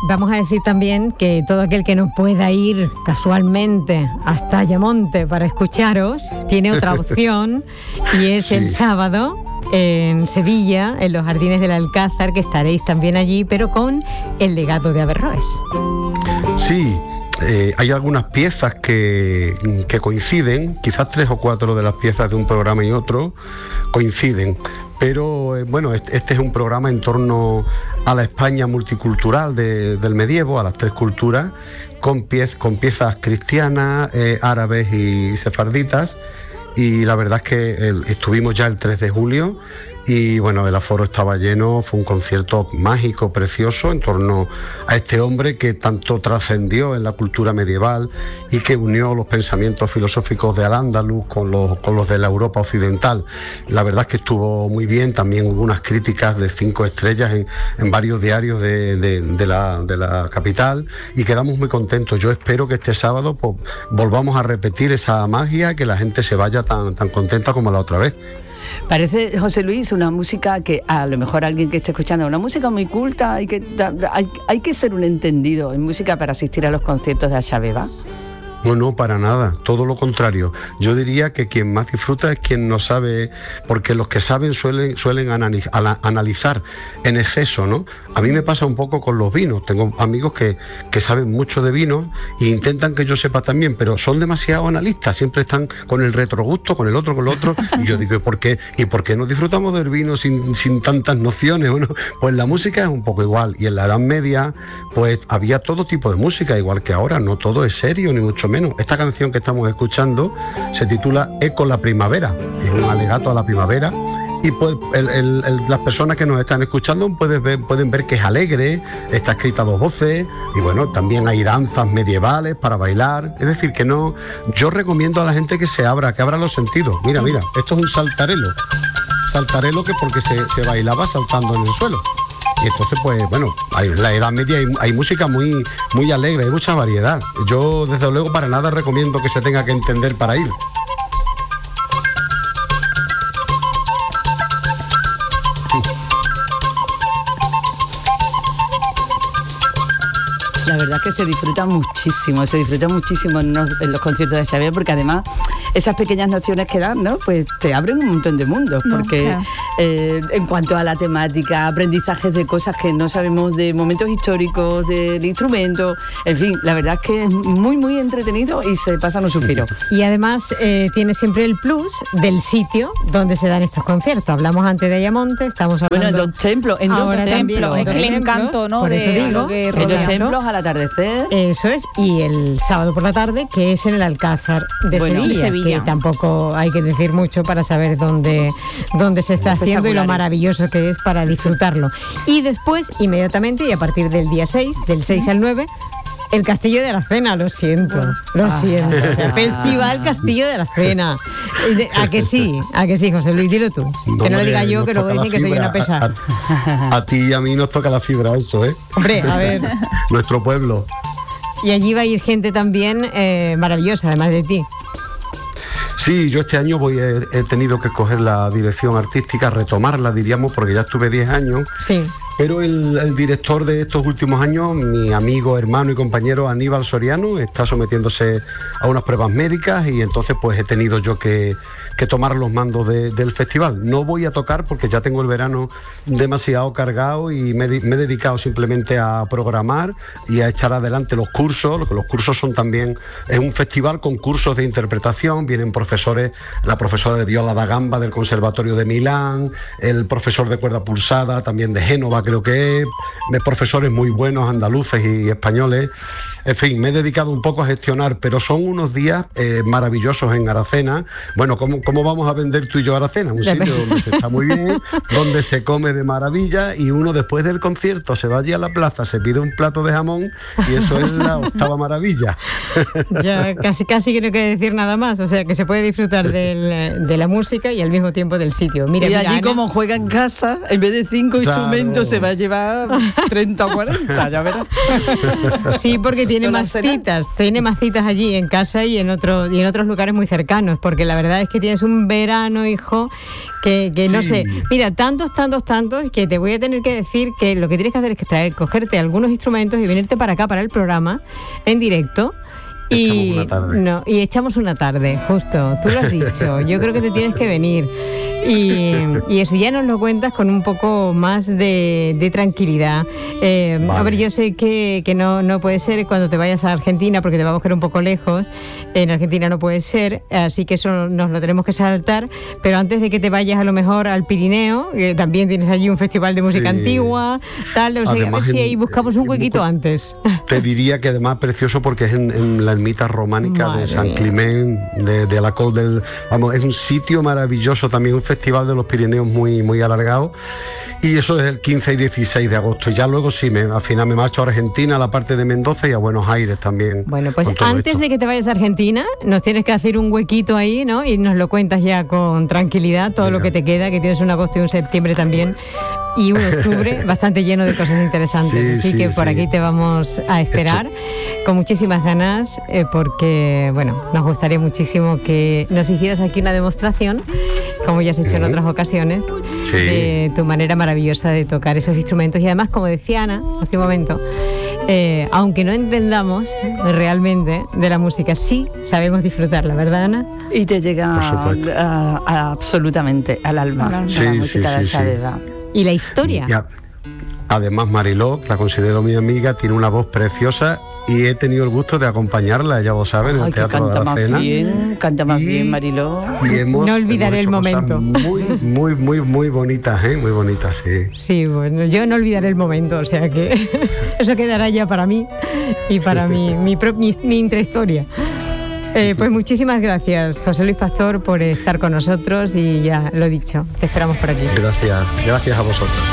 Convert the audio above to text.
Vamos a decir también que todo aquel que no pueda ir casualmente hasta Ayamonte para escucharos, tiene otra opción y es el sábado en Sevilla, en los Jardines del Alcázar, que estaréis también allí, pero con el legado de Averroes. Sí. Hay algunas piezas que coinciden, quizás 3 o 4 de las piezas de un programa y otro coinciden, pero bueno, este es un programa en torno a la España multicultural del medievo, a las 3 culturas, con piezas cristianas, árabes y sefarditas, y la verdad es que estuvimos ya el 3 de julio y bueno, el aforo estaba lleno, fue un concierto mágico, precioso, en torno a este hombre que tanto trascendió en la cultura medieval y que unió los pensamientos filosóficos de Al-Ándalus con los de la Europa occidental. La verdad es que estuvo muy bien, también hubo unas críticas de 5 estrellas en varios diarios de la capital y quedamos muy contentos. Yo espero que este sábado pues, volvamos a repetir esa magia, que la gente se vaya tan contenta como la otra vez. Parece, José Luis, una música que a lo mejor alguien que esté escuchando, una música muy culta, hay que ser un entendido en música para asistir a los conciertos de Ashabeba. No, para nada, todo lo contrario. Yo diría que quien más disfruta es quien no sabe, porque los que saben suelen analizar en exceso, ¿no? A mí me pasa un poco con los vinos. Tengo amigos que saben mucho de vino e intentan que yo sepa también, pero son demasiado analistas, siempre están con el retrogusto, con el otro, y yo digo, ¿por qué no disfrutamos del vino sin tantas nociones? Bueno, pues la música es un poco igual, y en la Edad Media pues había todo tipo de música, igual que ahora, no todo es serio, ni mucho menos. Esta canción que estamos escuchando se titula Eco la primavera, es un alegato a la primavera, y pues las personas que nos están escuchando pueden ver que es alegre, está escrita a 2 voces, y bueno, también hay danzas medievales para bailar, es decir, que no, yo recomiendo a la gente que abra los sentidos. Mira, esto es un saltarelo que porque se bailaba saltando en el suelo. Y entonces, pues bueno, en la Edad Media hay música muy, muy alegre, hay mucha variedad. Yo, desde luego, para nada recomiendo que se tenga que entender para ir. La verdad es que se disfruta muchísimo en los conciertos de Ashabeba, porque además esas pequeñas nociones que dan, ¿no? Pues te abren un montón de mundos, porque en cuanto a la temática, aprendizajes de cosas que no sabemos, de momentos históricos, del instrumento, en fin, la verdad es que es muy, muy entretenido y se pasan un suspiro. Y además tiene siempre el plus del sitio donde se dan estos conciertos. Hablamos antes de Ayamonte, estamos hablando... Bueno, en 2 templos, Es que el encanto, ¿no? Por eso digo, en 2 templos al atardecer. Eso es, y el sábado por la tarde, que es en el Alcázar de Sevilla, que tampoco hay que decir mucho para saber dónde se está haciendo y lo maravilloso que es para disfrutarlo. Y después, inmediatamente, y a partir del día 6, del 6 al 9, el Castillo de Aracena, lo siento. O sea, Festival Castillo de Aracena. ¿A que sí, José Luis? Dilo tú. Que no lo diga yo, que luego dicen que soy una pesada. A ti y a mí nos toca la fibra eso, ¿eh? Hombre, a ver. Nuestro pueblo. Y allí va a ir gente también maravillosa, además de ti. Sí, yo este año he tenido que escoger la dirección artística, retomarla, diríamos, porque ya estuve 10 años. Sí. Pero el director de estos últimos años, mi amigo, hermano y compañero Aníbal Soriano, está sometiéndose a unas pruebas médicas y entonces pues he tenido yo que tomar los mandos del festival. No voy a tocar porque ya tengo el verano demasiado cargado y me he dedicado simplemente a programar y a echar adelante los cursos. Los cursos son también, es un festival con cursos de interpretación, vienen profesores, la profesora de viola da gamba del Conservatorio de Milán, el profesor de cuerda pulsada también de Génova, creo que es, profesores muy buenos andaluces y españoles. En fin, me he dedicado un poco a gestionar, pero son unos días maravillosos en Aracena. Bueno, ¿cómo vamos a vender tú y yo Aracena? Un sitio donde se está muy bien, donde se come de maravilla y uno después del concierto se va allí a la plaza, se pide un plato de jamón y eso es la 8ª maravilla. Ya casi que no hay que decir nada más, o sea que se puede disfrutar de la música y al mismo tiempo del sitio. Mira, y allí, Ana, como juega en casa, en vez de 5 instrumentos se va a llevar 30 o 40, ya verás. Sí, porque tiene más citas allí en casa y en otros lugares muy cercanos, porque la verdad es que tienes un verano, hijo, que no sé, mira, tantos que te voy a tener que decir que lo que tienes que hacer es cogerte algunos instrumentos y venirte para acá, para el programa, en directo. Y echamos una tarde, justo, tú lo has dicho, yo creo que te tienes que venir y eso ya nos lo cuentas con un poco más de tranquilidad. Vale. A ver, yo sé que no puede ser cuando te vayas a Argentina porque te va a coger un poco lejos, en Argentina no puede ser, así que eso nos lo tenemos que saltar, pero antes de que te vayas a lo mejor al Pirineo, que también tienes allí un festival de música antigua, tal, o sea, además, a ver si ahí buscamos un huequito antes. Te diría que además precioso porque es en la ermita románica de San Climén, de la Col del... Vamos, es un sitio maravilloso, también un festival de los Pirineos muy, muy alargado. Y eso es el 15 y 16 de agosto. Y ya luego al final me marcho a Argentina, a la parte de Mendoza y a Buenos Aires también. Bueno, pues antes de que te vayas a Argentina, nos tienes que hacer un huequito ahí, ¿no? Y nos lo cuentas ya con tranquilidad, todo lo que te queda, que tienes un agosto y un septiembre también. Y un octubre bastante lleno de cosas interesantes. Así que por aquí te vamos a esperar con muchísimas ganas, porque, bueno, nos gustaría muchísimo que nos hicieras aquí una demostración, como ya has hecho en otras ocasiones, de tu manera maravillosa de tocar esos instrumentos. Y además, como decía Ana hace un momento, aunque no entendamos realmente de la música, sí sabemos disfrutarla, ¿verdad, Ana? Y te llega absolutamente al alma la música de Xadeva. Y la historia. Además, Mariló, la considero mi amiga, tiene una voz preciosa y he tenido el gusto de acompañarla, ya lo saben, en el Teatro de la Cena. Canta más bien, Mariló. No olvidaré el momento. Muy bonitas, muy bonitas, sí. Sí, bueno, yo no olvidaré el momento, o sea que eso quedará ya para mí y para mi intrahistoria. Pues muchísimas gracias, José Luis Pastor, por estar con nosotros y ya lo dicho, te esperamos por aquí. Gracias a vosotros.